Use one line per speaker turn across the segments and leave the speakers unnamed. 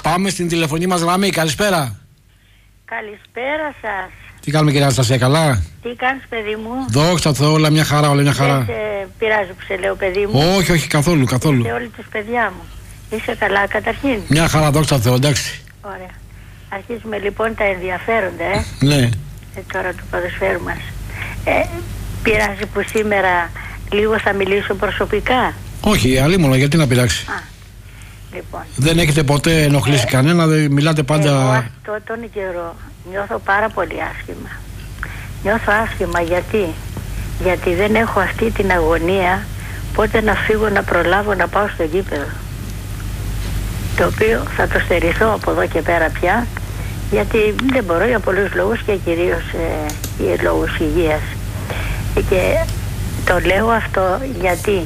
Πάμε στην τηλεφωνή μας γραμμή. Καλησπέρα.
Καλησπέρα σας.
Τι κάνουμε, κυρία Αναστασία, καλά?
Τι κάνεις, παιδί μου?
Δόξα τω Θεώ, όλα μια χαρά, όλα μια χαρά.
Δεν σε πειράζει που σε λέω, παιδί μου?
Όχι, όχι, καθόλου, καθόλου.
Και όλοι τους παιδιά μου. Είσαι καλά, καταρχήν?
Μια χαρά, δόξα τω Θεώ, εντάξει.
Ωραία. Αρχίζουμε λοιπόν τα ενδιαφέροντα,
Ναι.
Τώρα του ποδοσφαίρου μας. Πειράζει που σήμερα λίγο θα μιλήσω προσωπικά?
Όχι, αλίμονο, γιατί να πειράξει.
Λοιπόν.
Δεν έχετε ποτέ ενοχλήσει κανένα, δεν μιλάτε πάντα.
Εγώ αυτό τον καιρό νιώθω πάρα πολύ άσχημα. Νιώθω άσχημα γιατί δεν έχω αυτή την αγωνία πότε να φύγω, να προλάβω να πάω στο γήπεδο, το οποίο θα το στερηθώ από εδώ και πέρα πια, γιατί δεν μπορώ για πολλούς λόγους και κυρίως για λόγους υγείας. Και το λέω αυτό γιατί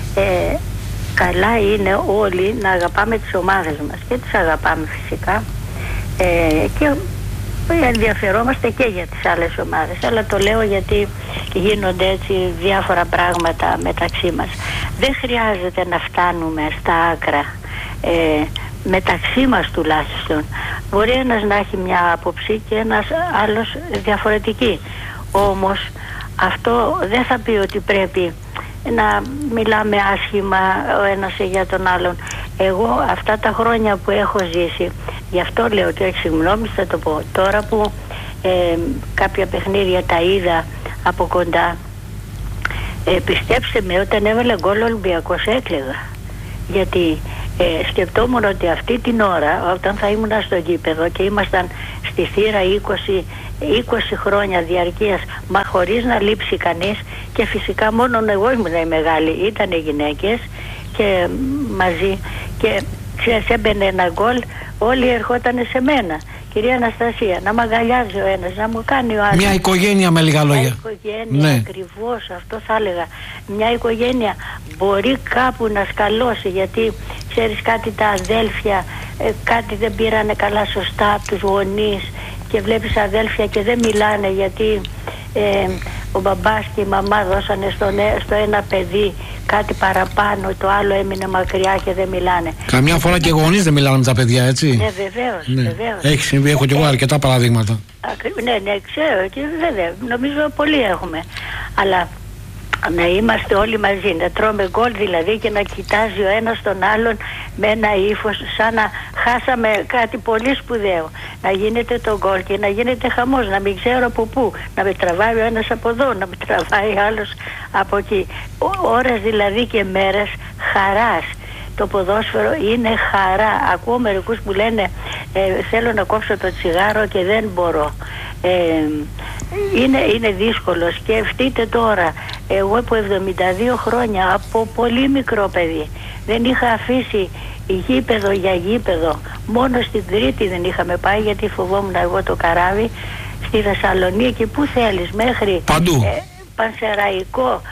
καλά είναι όλοι να αγαπάμε τις ομάδες μας και τις αγαπάμε φυσικά, και ενδιαφερόμαστε και για τις άλλες ομάδες, αλλά το λέω γιατί γίνονται έτσι διάφορα πράγματα μεταξύ μας. Δεν χρειάζεται να φτάνουμε στα άκρα, μεταξύ μας τουλάχιστον. Μπορεί ένας να έχει μια άποψη και ένας άλλος διαφορετική, όμως αυτό δεν θα πει ότι πρέπει να μιλάμε άσχημα ο ένας για τον άλλον. Εγώ αυτά τα χρόνια που έχω ζήσει, γι' αυτό λέω και συγγνώμη, θα το πω τώρα που κάποια παιχνίδια τα είδα από κοντά, πιστέψτε με, όταν έβαλε γκολ ο Ολυμπιακός έκλαιγα, γιατί σκεπτόμουν ότι αυτή την ώρα όταν θα ήμουν στο γήπεδο και ήμασταν στη θύρα 20 χρόνια διαρκείας, μα χωρίς να λείψει κανείς, και φυσικά μόνο εγώ ήμουν η μεγάλη, ήταν οι γυναίκες και μαζί, και ξέρεις, έμπαινε ένα γκολ, όλοι ερχόταν σε μένα, κυρία Αναστασία, να μ' αγκαλιάζει ο ένας, να μου κάνει ο άλλος.
Μια οικογένεια, με λίγα λόγια.
Μια οικογένεια, ναι. Ακριβώς αυτό θα έλεγα. Μια οικογένεια μπορεί κάπου να σκαλώσει, γιατί ξέρεις κάτι, τα αδέλφια κάτι δεν πήρανε καλά σωστά από τους γονείς, και βλέπεις αδέλφια και δεν μιλάνε γιατί ο μπαμπάς και η μαμά δώσανε στο ένα παιδί κάτι παραπάνω, το άλλο έμεινε μακριά και δεν μιλάνε. Καμιά φορά και οι γονείς δεν μιλάνε με τα παιδιά, έτσι. Ναι, βεβαίως, ναι. Βεβαίως.
Έχει συμβεί, έχω και εγώ αρκετά παραδείγματα.
Ναι, ξέρω, και βέβαια, νομίζω πολλοί έχουμε. Αλλά να είμαστε όλοι μαζί, να τρώμε γκολ δηλαδή, και να κοιτάζει ο ένας τον άλλον με ένα ύφος σαν να χάσαμε κάτι πολύ σπουδαίο. Να γίνεται το γκολ και να γίνεται χαμός, να μην ξέρω από πού, να με τραβάει ο ένας από εδώ, να με τραβάει άλλος από εκεί. Ώρες δηλαδή και μέρες χαράς. Το ποδόσφαιρο είναι χαρά. Ακούω μερικούς που λένε θέλω να κόψω το τσιγάρο και δεν μπορώ. Είναι δύσκολο. Σκεφτείτε τώρα, εγώ από 72 χρόνια, από πολύ μικρό παιδί, δεν είχα αφήσει γήπεδο για γήπεδο. Μόνο στην Κρήτη δεν είχαμε πάει, γιατί φοβόμουν εγώ το καράβι. Στη Θεσσαλονίκη, που θέλεις, μέχρι
παντού.
Πανσεραϊκό,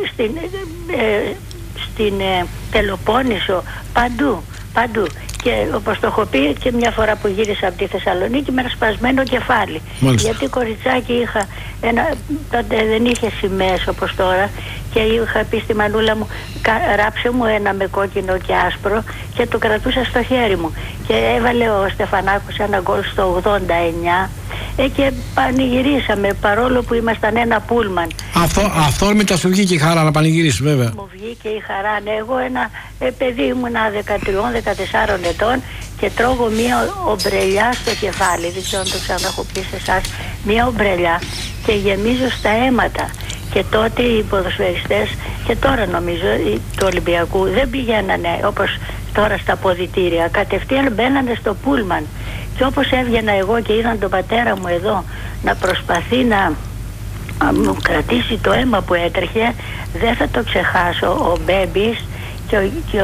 στην Πελοπόννησο, παντού. Και όπως το έχω πει και μια φορά που γύρισα από τη Θεσσαλονίκη με ένα σπασμένο κεφάλι. Μάλιστα. Γιατί κοριτσάκι είχα τότε δεν είχε σημαίες όπως τώρα, και είχα πει στη μανούλα μου, ράψε μου ένα με κόκκινο και άσπρο, και το κρατούσα στο χέρι μου. Και έβαλε ο Στεφανάκος ένα γκολ στο 89, και πανηγυρίσαμε, παρόλο που ήμασταν ένα πούλμαν.
Αυθόρμητα σου βγήκε η χαρά να πανηγυρίσει, βέβαια. Μου
βγήκε η χαρά, ναι. Εγώ ένα παιδί ήμουνα 13-14 ετών και τρώγω μία ομπρελιά στο κεφάλι, δεν ξέρω αν το ξαναέχω πει σε εσάς, μία ομπρελιά, και γεμίζω στα αίματα. Και τότε οι ποδοσφαιριστές, και τώρα νομίζω του Ολυμπιακού, δεν πηγαίνανε όπως τώρα στα ποδητήρια, κατευθείαν μπαίνανε στο πούλμαν. Και όπως έβγαινα εγώ και είδαν τον πατέρα μου εδώ να προσπαθεί να μου κρατήσει το αίμα που έτρεχε, δεν θα το ξεχάσω. Ο Μπέμπης και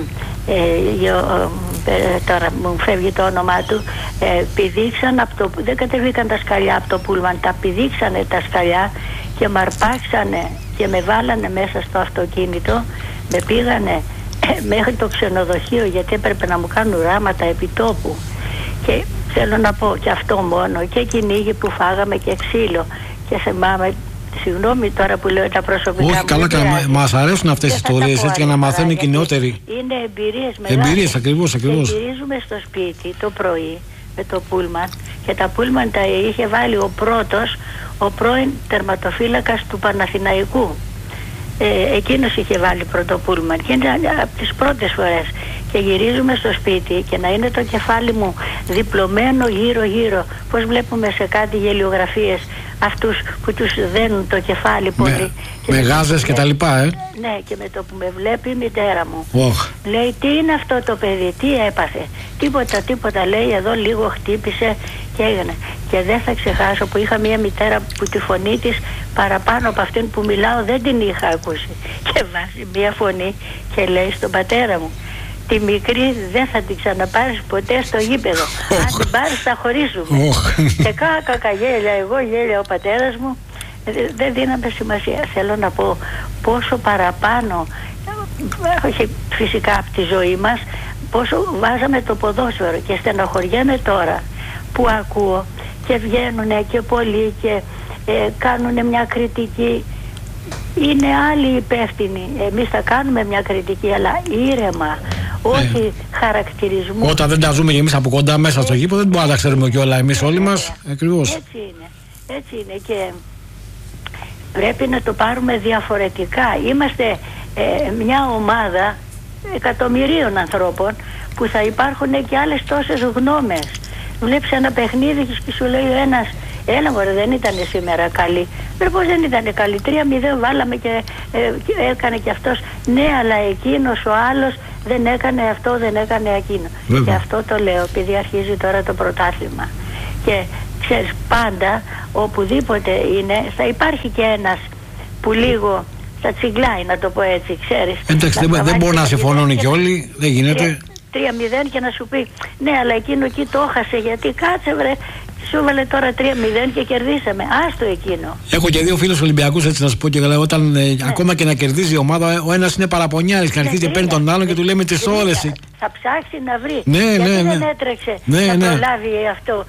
τώρα μου φεύγει το όνομά του, πηδήξαν δεν κατεβήκαν τα σκαλιά από το πούλμαν, τα πηδήξανε τα σκαλιά και με αρπάξανε και με βάλανε μέσα στο αυτοκίνητο, με πήγανε μέχρι το ξενοδοχείο, γιατί έπρεπε να μου κάνουν ράματα επί τόπου. Και θέλω να πω και αυτό μόνο, και κυνήγι που φάγαμε και ξύλο, και θυμάμαι Συγγνώμη τώρα που λέω τα προσωπικά.
Όχι, καλά, μας αρέσουν αυτές οι ιστορίες έτσι για να μαθαίνουν και οι νεότεροι.
Είναι εμπειρίες μεγάλες.
Εμπειρίες, ακριβώς.
Γυρίζουμε στο σπίτι το πρωί με το πούλμαν και τα πούλμαν τα είχε βάλει ο πρώην τερματοφύλακας του Παναθηναϊκού. Εκείνος είχε βάλει πρώτο πούλμαν και είναι από τις πρώτες φορές. Και γυρίζουμε στο σπίτι και να είναι το κεφάλι μου διπλωμένο γύρω-γύρω. Πώς βλέπουμε σε κάτι γελιογραφίες αυτούς που τους δένουν το κεφάλι πολύ.
Με γάζες και τα λοιπά,
Ναι, και με το που με βλέπει η μητέρα μου. Λέει, τι είναι αυτό το παιδί, τι έπαθε. Τίποτα, λέει, εδώ λίγο χτύπησε και έγινε. Και δεν θα ξεχάσω που είχα μια μητέρα που τη φωνή της παραπάνω από αυτήν που μιλάω δεν την είχα ακούσει. Και βάζει μια φωνή και λέει στον πατέρα μου, τη μικρή δεν θα την ξαναπάρεις ποτέ στο γήπεδο. Αν την πάρεις θα χωρίσουμε. Και κακαγέλια, εγώ γέλια ο πατέρας μου. Δεν δίναμε σημασία. Θέλω να πω πόσο παραπάνω, όχι φυσικά από τη ζωή μας, πόσο βάζαμε το ποδόσφαιρο. Και στενοχωριέμαι τώρα που ακούω και βγαίνουνε και πολλοί και κάνουνε μια κριτική. Είναι άλλοι υπεύθυνοι. Εμείς θα κάνουμε μια κριτική, αλλά ήρεμα, όχι χαρακτηρισμού.
Όταν δεν τα ζούμε και εμείς από κοντά μέσα στο γήπεδο, δεν μπορούμε να τα ξέρουμε κιόλα εμείς όλοι μας. Ακριβώς.
Έτσι είναι και πρέπει να το πάρουμε διαφορετικά. Είμαστε μια ομάδα εκατομμυρίων ανθρώπων που θα υπάρχουν και άλλες τόσες γνώμες. Βλέπεις ένα παιχνίδι και σου λέει ένας, έλα μωρέ, δεν ήταν σήμερα καλή. Πώς δεν ήταν καλή, 3-0 βάλαμε και έκανε και αυτός. Ναι, αλλά εκείνος ο άλλος δεν έκανε αυτό, δεν έκανε εκείνο. Βέβαια. Και αυτό το λέω επειδή αρχίζει τώρα το πρωτάθλημα. Και ξέρεις, πάντα οπουδήποτε είναι θα υπάρχει και ένας που λίγο θα τσιγκλάει, να το πω έτσι, ξέρεις.
Εντάξει, δεν μπορεί να συμφωνούν και όλοι, δεν γίνεται.
3-0 και να σου πει ναι, αλλά εκείνο εκεί το έχασε, γιατί κάτσε βρε, σου έβαλε τώρα 3-0 και κερδίσαμε. Άστο εκείνο.
Έχω και δύο φίλους Ολυμπιακούς, έτσι να σου πω, και λέω, όταν ακόμα και να κερδίζει η ομάδα, ο ένας είναι παραπονιάρης και αρχίζει και παίρνει τον άλλον και του λέει με τις ώρες.
Θα ψάξει να βρει.
Γιατί
δεν έτρεξε να προλάβει αυτό,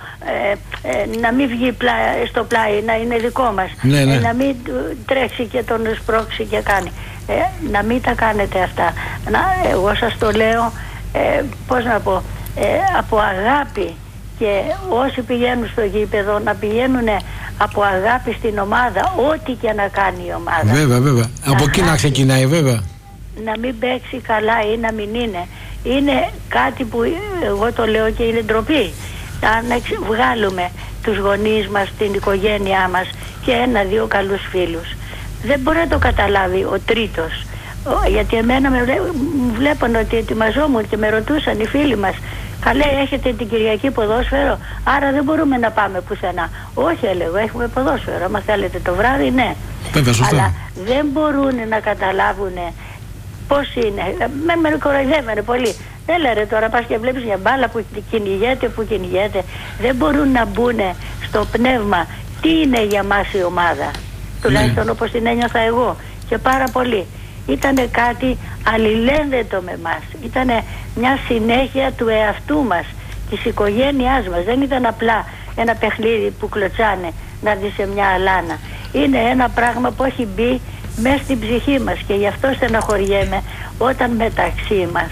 να μην βγει στο πλάι, να είναι δικό μας. Να μην τρέξει και τον σπρώξει και κάνει. Να μην τα κάνετε αυτά. Εγώ σας το λέω, πώς να πω, από αγάπη. Και όσοι πηγαίνουν στο γήπεδο να πηγαίνουν από αγάπη στην ομάδα, ό,τι και να κάνει η ομάδα.
Βέβαια. Από εκεί να ξεκινάει, βέβαια.
Να μην παίξει καλά ή να μην είναι. Είναι κάτι που εγώ το λέω και είναι ντροπή. Αν βγάλουμε τους γονείς μας, την οικογένειά μας και 1-2 καλούς φίλους, δεν μπορεί να το καταλάβει ο τρίτος. Γιατί εμένα μου βλέπουν ότι ετοιμαζόμουν και με ρωτούσαν οι φίλοι μας, καλέ, έχετε την Κυριακή ποδόσφαιρο, άρα δεν μπορούμε να πάμε πουθενά. Όχι, έλεγα, έχουμε ποδόσφαιρο. Άμα θέλετε το βράδυ, ναι.
Βέβαια, σωστά.
Αλλά δεν μπορούν να καταλάβουν πώς είναι. Με κοροϊδεύανε πολύ. Δεν λένε τώρα, πας και βλέπεις μια μπάλα που κυνηγέται. Δεν μπορούν να μπουν στο πνεύμα τι είναι για μας η ομάδα. Τουλάχιστον όπως την ένιωθα εγώ. Και πάρα πολύ. Ήτανε κάτι αλληλένδετο με μας. Ήτανε μια συνέχεια του εαυτού μας, της οικογένειάς μας. Δεν ήταν απλά ένα παιχνίδι που κλωτσάνε να δει σε μια αλάνα. Είναι ένα πράγμα που έχει μπει μέσα στην ψυχή μας και γι' αυτό στεναχωριέμαι όταν μεταξύ μας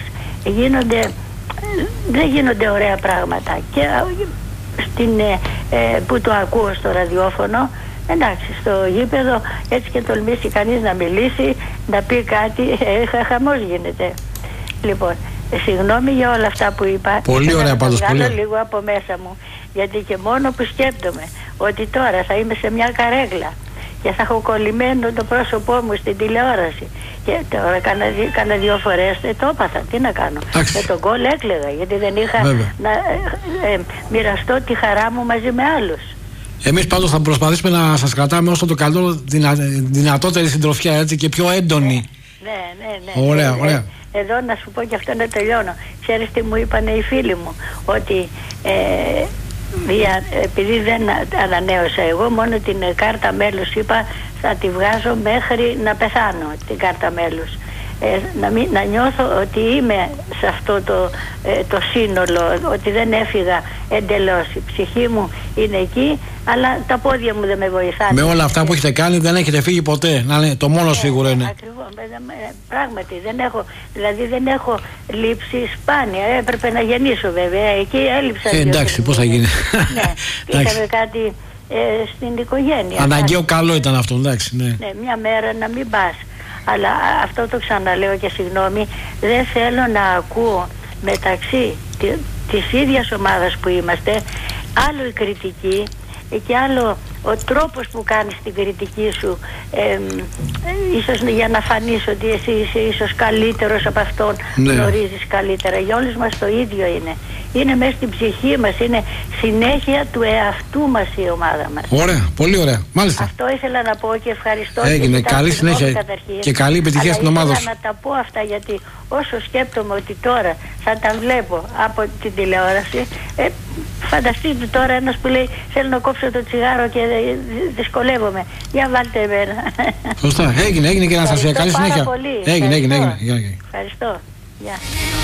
δεν γίνονται ωραία πράγματα. Και που το ακούω στο ραδιόφωνο, εντάξει, στο γήπεδο έτσι και τολμήσει κανείς να μιλήσει, να πει κάτι, χαμός γίνεται. Λοιπόν, συγγνώμη για όλα αυτά που είπα.
Πολύ ωραία πάντως.
Πολύ. Λίγο από μέσα μου, γιατί και μόνο που σκέπτομαι ότι τώρα θα είμαι σε μια καρέγλα και θα έχω κολλημένο το πρόσωπό μου στην τηλεόραση και τώρα κάνα 2 φορές το έπαθα, τι να κάνω. Με τον γκολ έκλαιγα γιατί δεν είχα να μοιραστώ τη χαρά μου μαζί με άλλους.
Εμείς πάντως θα προσπαθήσουμε να σας κρατάμε όσο το καλό δυνατότερη συντροφιά, έτσι, και πιο έντονη.
Ναι.
Ωραία.
Εδώ να σου πω και αυτό να τελειώνω. Ξέρεις τι μου είπανε οι φίλοι μου, ότι επειδή δεν ανανέωσα εγώ, μόνο την κάρτα μέλους είπα θα τη βγάζω μέχρι να πεθάνω, την κάρτα μέλους. Να νιώθω ότι είμαι σε αυτό το σύνολο, ότι δεν έφυγα εντελώς. Η ψυχή μου είναι εκεί, Αλλά τα πόδια μου δεν με βοηθάνε.
Με όλα αυτά που έχετε κάνει δεν έχετε φύγει ποτέ. Να είναι, το μόνο σίγουρο είναι.
Ακριβώς. Πράγματι δηλαδή δεν έχω λείψει σπάνια. Έπρεπε να γεννήσω βέβαια. Εκεί έλειψα.
Εντάξει, πώς θα γίνει.
Ναι, είχαμε κάτι στην οικογένεια.
Αναγκαίο καλό ήταν αυτό, εντάξει. Ναι,
μια μέρα να μην πας. Αλλά αυτό το ξαναλέω και συγγνώμη, δεν θέλω να ακούω μεταξύ της ίδιας ομάδας που είμαστε, άλλο η κριτική και άλλο ο τρόπος που κάνεις την κριτική σου, ίσως για να φανείς ότι εσύ είσαι ίσως καλύτερος από αυτόν, γνωρίζεις καλύτερα. Για όλους μας το ίδιο είναι. Είναι μέσα στην ψυχή μας, είναι συνέχεια του εαυτού μας η ομάδα μας.
Ωραία, πολύ ωραία. Μάλιστα.
Αυτό ήθελα να πω και ευχαριστώ.
Έγινε, καλή συνέχεια και καλή επιτυχία στην ομάδα σου.
Ήθελα να τα πω αυτά γιατί όσο σκέπτομαι ότι τώρα θα τα βλέπω από την τηλεόραση, φανταστείτε τώρα ένας που λέει θέλω να κόψω το τσιγάρο και δυσκολεύομαι. Για βάλτε εμένα.
Σωστά, έγινε και να σας καλή συνέχεια. Έγινε.
Ευχαριστώ. Γεια.